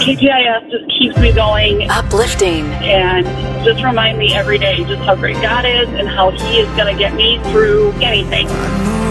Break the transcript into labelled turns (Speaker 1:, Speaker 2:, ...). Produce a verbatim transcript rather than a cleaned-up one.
Speaker 1: K P I S just keeps me going.
Speaker 2: Uplifting.
Speaker 1: And just remind me every day just how great God is and how He is going to get me through anything.